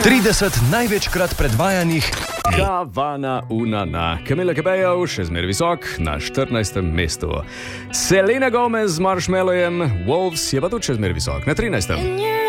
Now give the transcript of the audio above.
30 največkrat predvajanih Havana Unana. Camila Cabello, še zmeraj visok, na 14. mestu. Selena Gomez z Marshmallowem, Wolves je pa tudi še zmeraj visok, na 13.